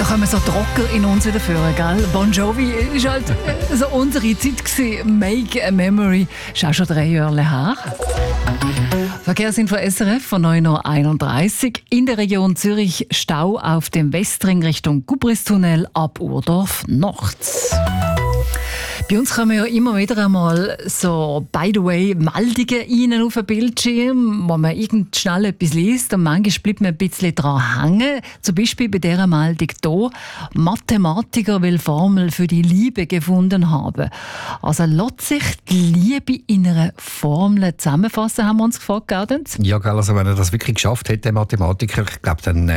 kommen so die Rocker in uns wieder führen, gell? Bon Jovi ist halt so unsere Zeit gewesen. Make a Memory. Ist auch schon 3 Jahre her. Verkehrsinfo SRF von 9.31 Uhr. In der Region Zürich Stau auf dem Westring Richtung Gubristunnel ab Urdorf nachts. Bei uns kommen ja immer wieder einmal so, by the way, Meldungen rein auf den Bildschirm, wo man schnell etwas liest und manchmal bleibt man ein bisschen dran hängen. Zum Beispiel bei dieser Meldung hier: Mathematiker will Formel für die Liebe gefunden haben. Also lässt sich die Liebe in einer Formel zusammenfassen, haben wir uns gefragt, Gaudenz? Ja, also wenn er das wirklich geschafft hätte, der Mathematiker, ich glaube dann,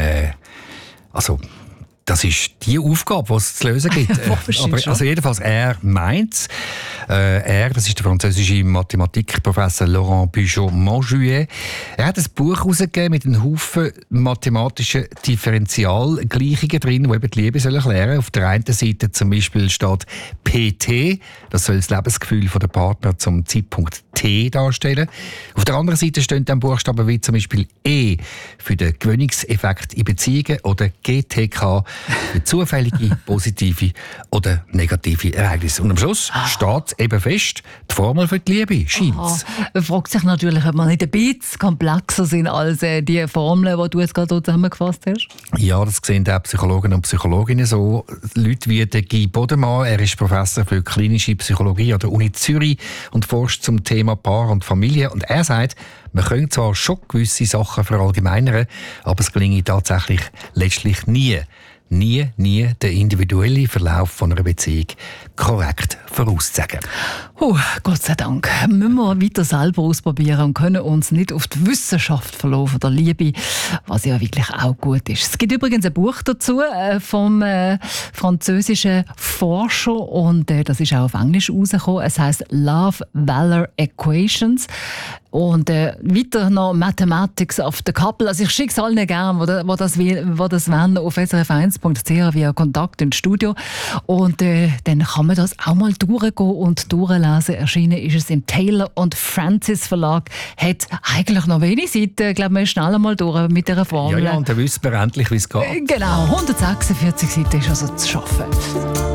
das ist die Aufgabe, die es zu lösen gibt. Aber, also jedenfalls, er meint es. Das ist der französische Mathematikprofessor Laurent Bugeaud-Montjuet. Er hat ein Buch herausgegeben mit einem Haufen mathematischen Differentialgleichungen drin, die eben die Liebe erklären sollen. Auf der einen Seite zum Beispiel steht PT, das soll das Lebensgefühl der Partner zum Zeitpunkt T darstellen. Auf der anderen Seite stehen dann Buchstaben wie zum Beispiel E für den Gewöhnungseffekt in Beziehungen oder GTK für zufällige, positive oder negative Ereignisse. Und am Schluss steht eben fest, die Formel für die Liebe scheint. Man fragt sich natürlich, ob wir nicht ein bisschen komplexer sind als die Formeln, die du jetzt gerade zusammengefasst hast. Ja, das sehen auch Psychologen und Psychologinnen so. Leute wie der Guy Bodemann, er ist Professor für klinische Psychologie an der Uni Zürich und forscht zum Thema Paar und Familie. Und er sagt, man könnte zwar schon gewisse Sachen verallgemeinern, aber es gelinge tatsächlich letztlich nie den individuellen Verlauf von einer Beziehung korrekt vorauszusagen. Gott sei Dank müssen wir weiter selber ausprobieren und können uns nicht auf die Wissenschaft verlassen von der Liebe, was ja wirklich auch gut ist. Es gibt übrigens ein Buch dazu vom französischen Forscher und das ist auch auf Englisch rausgekommen. Es heisst Love Valor Equations. Und weiter noch Mathematics of the Couple. Also ich schicke es allen gerne, die das wollen, auf srf1.ch via Kontakt ins Studio. Und dann kann man das auch mal durchgehen und durchlesen. Erschienen ist es im Taylor & Francis Verlag. Hat eigentlich noch wenig Seiten. Ich glaube, man ist schnell einmal durch mit dieser Formel. Ja, und dann wissen wir endlich, wie es geht. Genau, 146 Seiten ist also zu schaffen.